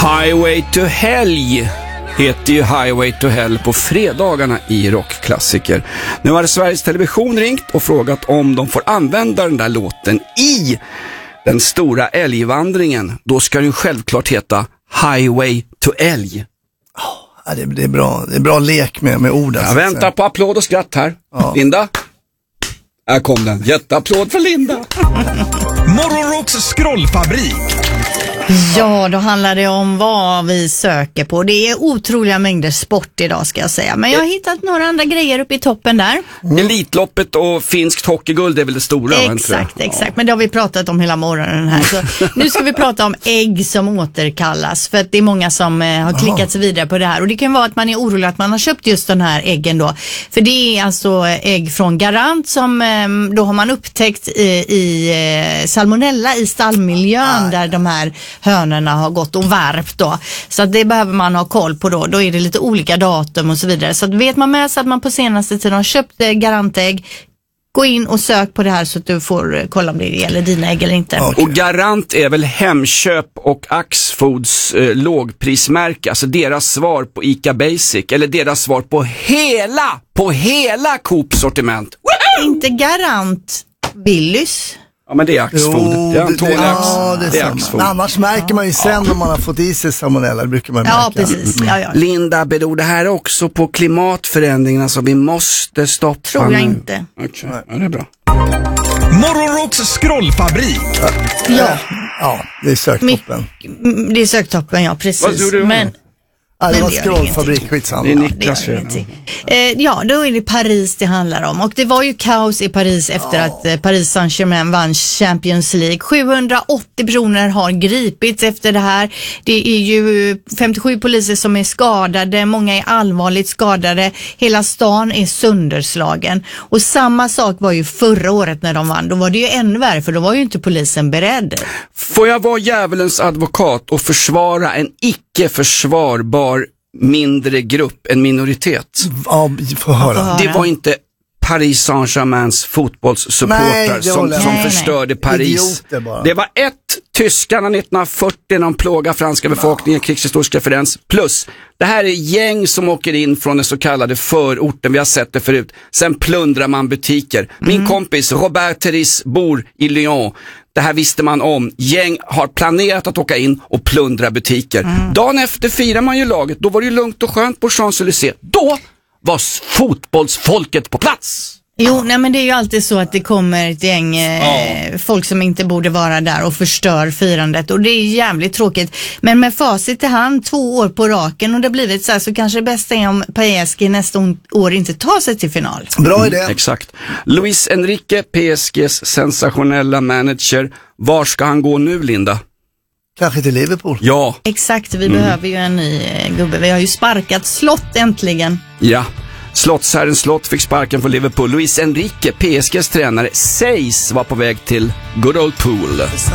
Highway to Hell heter ju Highway to Hell på fredagarna i rockklassiker. Nu har Sveriges Television ringt och frågat om de får använda den där låten i den stora älgvandringen. Då ska den ju självklart heta Highway to Älg. Ja, det är bra. Det är bra lek med orden. Jag väntar på applåd och skratt här. Ja. Linda? Här kom den. Jätteapplåd för Linda. Morgonrocks scrollfabrik. Ja, då handlar det om vad vi söker på. Det är otroliga mängder sport idag, ska jag säga. Men jag har hittat några andra grejer uppe i toppen där. Elitloppet och finskt hockeyguld är väl det stora? Exakt. Men det har vi pratat om hela morgonen här. Så nu ska vi prata om ägg som återkallas. För att det är många som har klickat sig vidare på det här. Och det kan vara att man är orolig att man har köpt just den här äggen då. För det är alltså ägg från Garant som då har man upptäckt i salmonella i stallmiljön där de här hönorna har gått och värpt då. Så att det behöver man ha koll på då. Då är det lite olika datum och så vidare. Så att vet man med sig att man på senaste tiden har köpt Garantägg, gå in och sök på det här så att du får kolla om det gäller dina ägg eller inte. Okay. Och Garant är väl Hemköp och Axfoods lågprismärke. Alltså deras svar på ICA Basic. Eller deras svar på hela Coops sortiment. Inte Garant, Willys. Ja, men det är Axfood. Det är Axfood. Annars märker man ju sen om man har fått i sig salmonella, det brukar man märka. Ja, precis. Ja. Linda, beror det här också på klimatförändringarna som vi måste stoppa? Tror jag inte. Okay. Ja, det är bra. Morgonrocks scrollfabrik. Ja, det är söktoppen. Det är söktoppen, ja, precis. Vad tror du? Det var scrollfabrik, skitsamma. Det är Niklas. Ja, då är det Paris det handlar om. Och det var ju kaos i Paris efter att Paris Saint-Germain vann Champions League. 780 personer har gripits efter det här. Det är ju 57 poliser som är skadade. Många är allvarligt skadade. Hela stan är sönderslagen. Och samma sak var ju förra året när de vann. Då var det ju ännu värre, för då var ju inte polisen beredd. Får jag vara djävulens advokat och försvara en icke-försvarbar mindre grupp, en minoritet? Ja, får höra. Det var inte Paris Saint-Germains fotbollssupportrar som förstörde Paris. Det var tyskarna 1940 när de plågade franska befolkningen, krigshistorisk referens. Plus, det här är gäng som åker in från den så kallade förorten, vi har sett det förut. Sen plundrar man butiker. Min kompis Robert Therese bor i Lyon. Det här visste man om. Gäng har planerat att åka in och plundra butiker. Dagen efter firar man ju laget. Då var det ju lugnt och skönt på Champs-Élysées. Då var fotbollsfolket på plats. Jo, nej, men det är ju alltid så att det kommer ett gäng folk som inte borde vara där och förstör firandet. Och det är jävligt tråkigt. Men med facit i hand 2 år på raken och det har blivit så här, så kanske det bästa är om PSG nästa år inte tar sig till final. Bra idé. Exakt. Luis Enrique, PSGs sensationella manager. Var ska han gå nu, Linda? Kanske till Liverpool. Ja. Exakt, vi behöver ju en ny gubbe. Vi har ju sparkat Slott äntligen. Ja. Slottsherren Slott fick sparken från Liverpool. Luis Enrique, PSGs tränare, sägs vara på väg till Good Old Pool.